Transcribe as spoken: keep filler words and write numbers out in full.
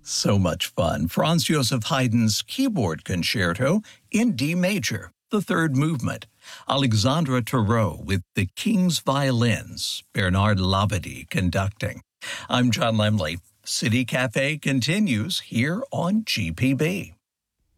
So much fun. Franz Joseph Haydn's Keyboard Concerto in D major, the third movement. Alexandra Tarot with the King's Violins, Bernard Labadie conducting. I'm John Lemley. City Cafe continues here on G P B.